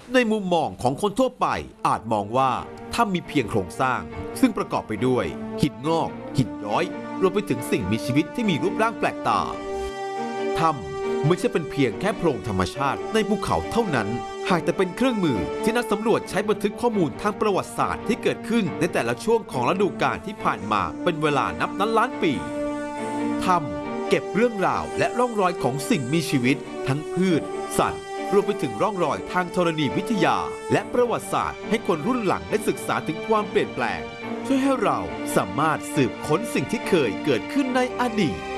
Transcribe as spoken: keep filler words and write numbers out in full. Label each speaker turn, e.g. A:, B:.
A: ในมุมมองของคนทั่วไปอาจมองว่าถ้ำมีเพียงโครงสร้างซึ่งประกอบไปด้วยหินงอกหินย้อยรวมไปถึงสิ่งมีชีวิตที่มีรูปร่างแปลกตาถ้ำไม่ใช่เป็นเพียงแค่โพรงธรรมชาติในภูเขาเท่านั้นหากแต่เป็นเครื่องมือที่นักสำรวจใช้บันทึกข้อมูลทางประวัติศาสตร์ที่เกิดขึ้นในแต่ละช่วงของฤดูกาลที่ผ่านมาเป็นเวลานับล้านปีถ้ำเก็บเรื่องราวและร่องรอยของสิ่งมีชีวิตทั้งพืชสัตว์รวมไปถึงร่องรอยทางธรณีวิทยาและประวัติศาสตร์ให้คนรุ่นหลังได้ศึกษาถึงความเปลี่ยนแปลงช่วยให้เราสามารถสืบค้นสิ่งที่เคยเกิดขึ้นในอดีต